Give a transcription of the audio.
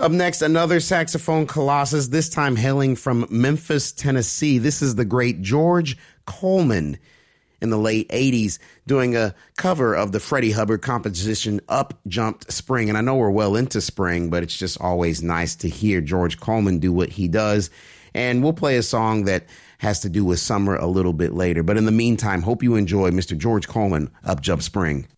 Up next, another saxophone colossus, this time hailing from Memphis, Tennessee. This is the great George Coleman in the late 80s doing a cover of the Freddie Hubbard composition Up Jumped Spring. And I know we're well into spring, but it's just always nice to hear George Coleman do what he does. And we'll play a song that has to do with summer a little bit later. But in the meantime, hope you enjoy Mr. George Coleman, Up Jump Spring.